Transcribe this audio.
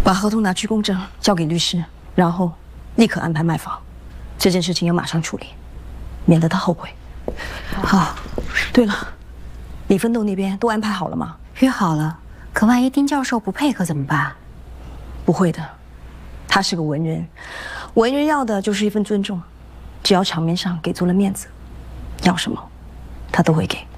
把合同拿去公证，交给律师，然后立刻安排卖房。这件事情要马上处理，免得他后悔。好，对了，李奋斗那边都安排好了吗？ 约好了，可万一丁教授不配合怎么办？ 不会的，他是个文人，文人要的就是一份尊重，只要场面上给足了面子，要什么他都会给。